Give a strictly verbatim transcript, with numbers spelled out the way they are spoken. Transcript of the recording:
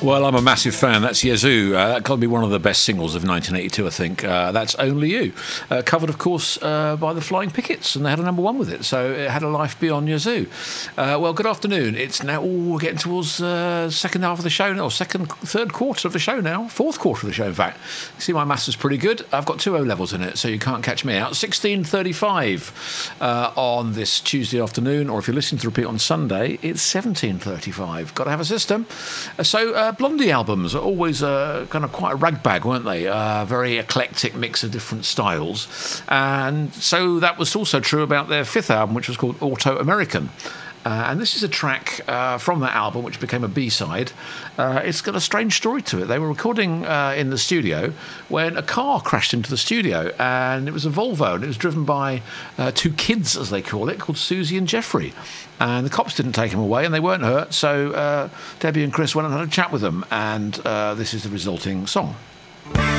Well, I'm a massive fan. That's Yazoo. Uh, that got to be one of the best singles of nineteen eighty-two, I think. Uh, that's Only You. Uh, covered, of course, uh, by the Flying Pickets, and they had a number one with it. So it had a life beyond Yazoo. Uh, well, good afternoon. It's now ooh, we're getting towards the uh, second half of the show now, or second, third quarter of the show now, fourth quarter of the show, in fact. You see, my maths is pretty good. I've got two O levels in it, so you can't catch me out. sixteen thirty-five uh, on this Tuesday afternoon, or if you're listening to repeat on Sunday, it's seventeen thirty-five. Got to have a system. Uh, so uh, Blondie albums are always uh, kind of quite a ragbag, weren't they? Uh, very eclectic mix of different styles. And so that was also true about their fifth album, which was called Auto American. Uh, and this is a track uh, from that album, which became a B-side. Uh, it's got a strange story to it. They were recording uh, in the studio when a car crashed into the studio, and it was a Volvo, and it was driven by uh, two kids, as they call it, called Susie and Jeffrey. And the cops didn't take them away, and they weren't hurt, so uh, Debbie and Chris went and had a chat with them, and uh, this is the resulting song.